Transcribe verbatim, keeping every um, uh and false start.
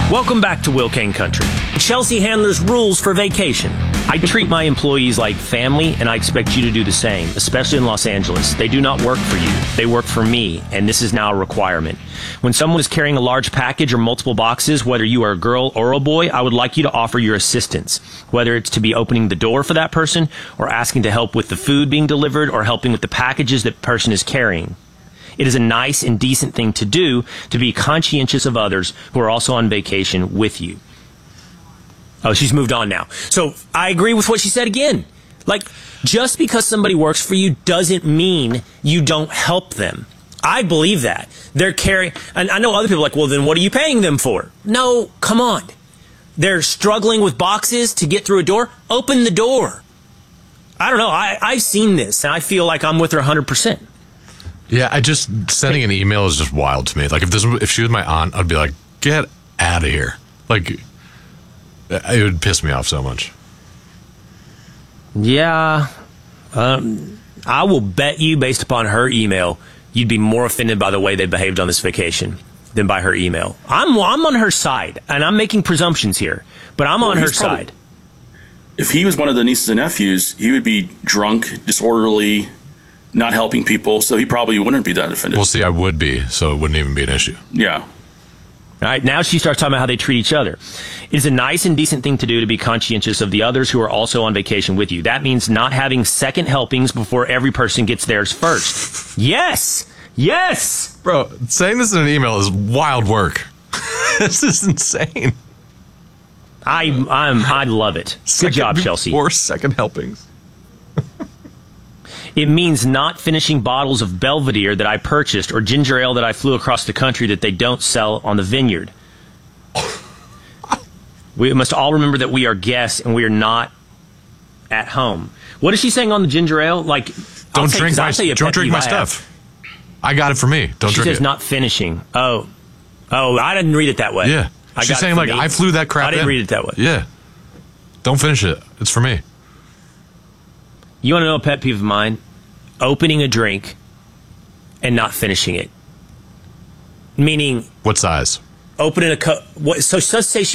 Welcome back to Will Kane Country. Chelsea Handler's rules for vacation. I treat my employees like family, and I expect you to do the same, especially in Los Angeles. They do not work for you. They work for me, and this is now a requirement. When someone is carrying a large package or multiple boxes, whether you are a girl or a boy, I would like you to offer your assistance, whether it's to be opening the door for that person or asking to help with the food being delivered or helping with the packages that person is carrying. It is a nice and decent thing to do to be conscientious of others who are also on vacation with you. Oh, she's moved on now. So I agree with what she said again. Like, just because somebody works for you doesn't mean you don't help them. I believe that. They're carrying, and I know other people are like, well, then what are you paying them for? No, come on. They're struggling with boxes to get through a door. Open the door. I don't know. I, I've seen this, and I feel like I'm with her one hundred percent. Yeah, I just, sending an email is just wild to me. Like, if this, if she was my aunt, I'd be like, get out of here. Like, it would piss me off so much. Yeah. Um, I will bet you, based upon her email, you'd be more offended by the way they behaved on this vacation than by her email. I'm I'm on her side, and I'm making presumptions here, but I'm well, on her probably, side. If he was one of the nieces and nephews, he would be drunk, disorderly, not helping people, so he probably wouldn't be that offended. Well, see, I would be, so it wouldn't even be an issue. Yeah. All right, now she starts talking about how they treat each other. It is a nice and decent thing to do to be conscientious of the others who are also on vacation with you. That means not having second helpings before every person gets theirs first. Yes! Yes! Bro, saying this in an email is wild work. This is insane. I I'm, I love it. Good second, job, Chelsea. Four second helpings. It means not finishing bottles of Belvedere that I purchased or ginger ale that I flew across the country that they don't sell on the vineyard. We must all remember that we are guests and we are not at home. What is she saying on the ginger ale? Like, don't say, drink my, don't drink my I stuff. I got it for me. Don't she drink it. She says not finishing. Oh. Oh, I didn't read it that way. Yeah. I She's saying, like, me. I flew that crap I didn't in. read it that way. Yeah. Don't finish it. It's for me. You want to know a pet peeve of mine? Opening a drink and not finishing it. Meaning... What size? Opening a cup... So let's say she